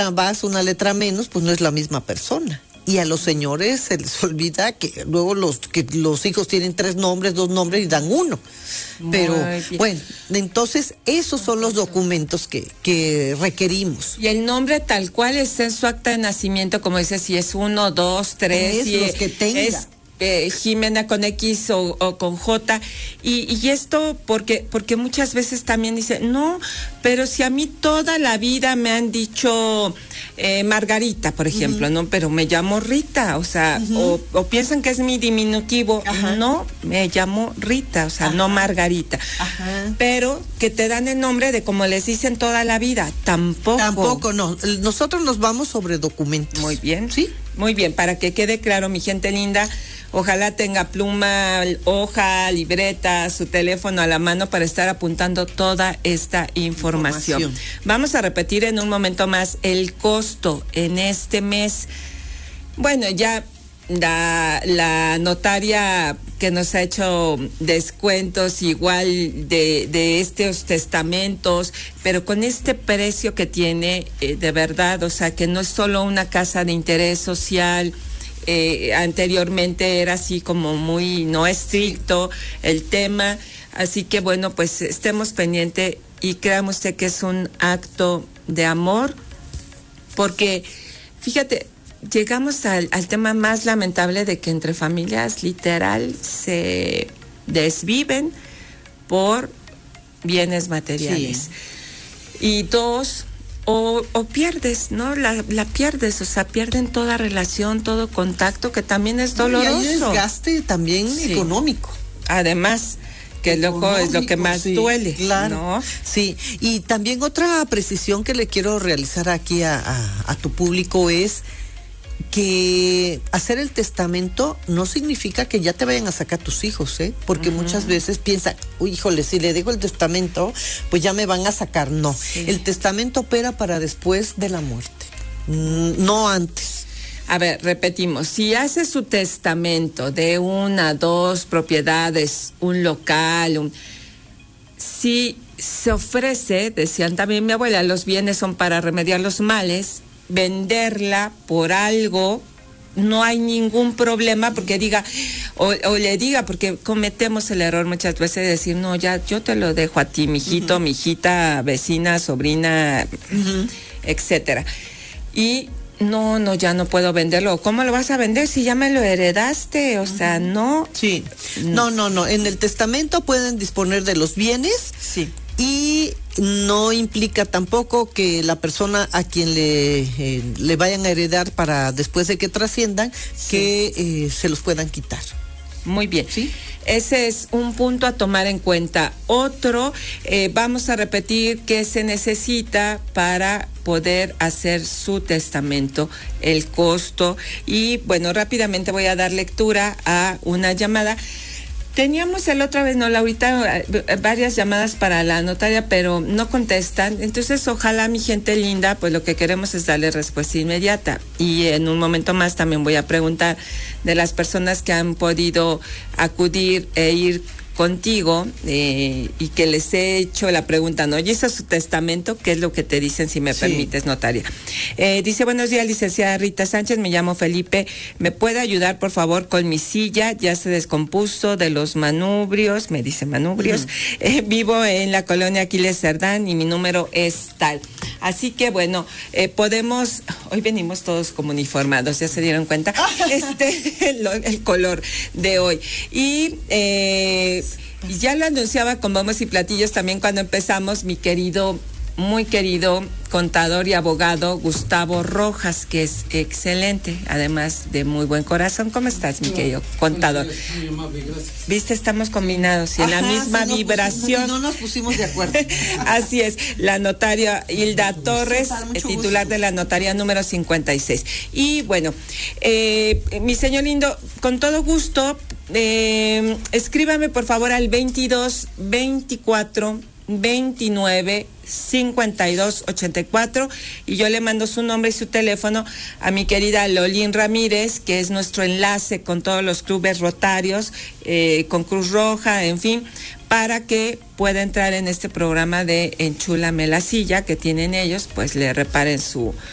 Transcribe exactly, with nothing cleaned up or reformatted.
más, una letra menos, pues no es la misma persona. Y a los señores se les olvida que luego los que los hijos tienen tres nombres, dos nombres y dan uno. Pero bueno, entonces esos son los documentos que, que requerimos. Y el nombre tal cual está en su acta de nacimiento, como dice, si es uno, dos, tres, es y los que tenga. Es, Eh, Jimena con X o, o con J, y, y esto porque porque muchas veces también dicen, no, pero si a mí toda la vida me han dicho eh, Margarita, por ejemplo, uh-huh. no, pero me llamo Rita, o sea, uh-huh. o, o piensan que es mi diminutivo, uh-huh. no, me llamo Rita, o sea, uh-huh. no Margarita, uh-huh. pero que te dan el nombre de como les dicen toda la vida, tampoco. Tampoco, no, nosotros nos vamos sobre documentos. Muy bien, sí, muy bien, para que quede claro, mi gente linda. Ojalá tenga pluma, hoja, libreta, su teléfono a la mano para estar apuntando toda esta información. información. Vamos a repetir en un momento más el costo en este mes. Bueno, ya la, la notaria que nos ha hecho descuentos igual de, de estos testamentos, pero con este precio que tiene, eh, de verdad, o sea, que no es solo una casa de interés social. Eh, anteriormente era así como muy no estricto el tema, así que bueno, pues estemos pendientes y créame usted que es un acto de amor, porque fíjate, llegamos al, al tema más lamentable de que entre familias literal se desviven por bienes materiales. Sí. Y dos, O, o pierdes, ¿no? La, la pierdes, o sea, pierden toda relación, todo contacto, que también es doloroso. Y hay desgaste también sí. económico. Además, que luego es lo que más sí, duele, claro, ¿no? Sí, y también otra precisión que le quiero realizar aquí a, a, a tu público es que hacer el testamento no significa que ya te vayan a sacar tus hijos, ¿eh? Porque uh-huh. muchas veces piensan, uy, híjole, si le dejo el testamento, pues ya me van a sacar. No, sí. El testamento opera para después de la muerte, mm, no antes. A ver, repetimos, si hace su testamento de una, dos propiedades, un local, un... si se ofrece, decían también mi abuela, los bienes son para remediar los males, venderla por algo, no hay ningún problema porque diga, o, o le diga, porque cometemos el error muchas veces de decir, no, ya yo te lo dejo a ti, mijito, uh-huh. mijita, vecina, sobrina, uh-huh. etcétera. Y no, no, ya no puedo venderlo. ¿Cómo lo vas a vender si ya me lo heredaste? O uh-huh. sea, no. Sí, no, no, no. En el testamento pueden disponer de los bienes. Sí. Y no implica tampoco que la persona a quien le, eh, le vayan a heredar para después de que trasciendan, sí. que eh, se los puedan quitar. Muy bien. ¿Sí? Ese es un punto a tomar en cuenta. Otro, eh, vamos a repetir qué se necesita para poder hacer su testamento, el costo. Y bueno, rápidamente voy a dar lectura a una llamada. Teníamos el otra vez, no, Laurita, varias llamadas para la notaria, pero no contestan. Entonces, ojalá, mi gente linda, pues lo que queremos es darle respuesta inmediata. Y en un momento más también voy a preguntar de las personas que han podido acudir e ir contigo eh, y que les he hecho la pregunta, ¿no? ¿Y hizo su testamento? ¿Qué es lo que te dicen, si me sí. permites, notaria? Eh, dice, buenos días, licenciada Rita Sánchez, me llamo Felipe, ¿me puede ayudar, por favor, con mi silla? Ya se descompuso de los manubrios, me dice manubrios, uh-huh. eh, vivo en la colonia Aquiles Cerdán y mi número es tal. Así que, bueno, eh, podemos, hoy venimos todos como uniformados, ¿ya se dieron cuenta? este, el, el color de hoy. Y, eh, Y ya lo anunciaba con bombos y platillos también cuando empezamos, mi querido, muy querido contador y abogado Gustavo Rojas, que es excelente, además de muy buen corazón. ¿Cómo estás, mi querido contador? Muy amable, gracias. Viste, estamos combinados y en la misma sí, vibración. Pusimos, no nos pusimos de acuerdo. Así es, la notaria Hilda Torres, sí, titular gusto. de la notaría número cincuenta y seis. Y bueno, eh, mi señor lindo, con todo gusto, eh, escríbame por favor al veintidós veinticuatro veintinueve cincuenta y dos ochenta y cuatro y yo le mando su nombre y su teléfono a mi querida Lolín Ramírez, que es nuestro enlace con todos los clubes rotarios, eh, con Cruz Roja, en fin, para que pueda entrar en este programa de Enchúlame la silla que tienen ellos, pues le reparen su